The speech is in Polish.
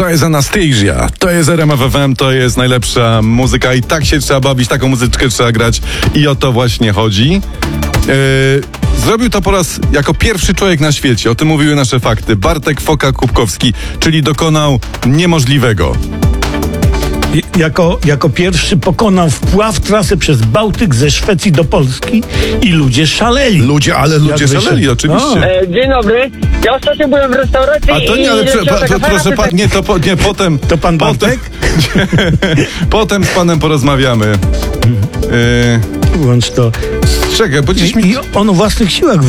To jest Anastasia, to jest RMF FM, to jest najlepsza muzyka i tak się trzeba bawić, taką muzyczkę trzeba grać i o to właśnie chodzi. Zrobił to po raz jako pierwszy człowiek na świecie, o tym mówiły nasze fakty. Bartek Foka-Kubkowski, czyli dokonał niemożliwego. Jako pierwszy pokonał wpław trasy przez Bałtyk ze Szwecji do Polski i ludzie szaleli. Ludzie szaleli, oczywiście. Dzień dobry. Ja ostatnio byłem w restauracji A to nie, ale proszę pan, nie, potem... To pan Bartek? Potem z panem porozmawiamy. Włącz to. Czekaj, bo gdzieś mi... I on o własnych siłach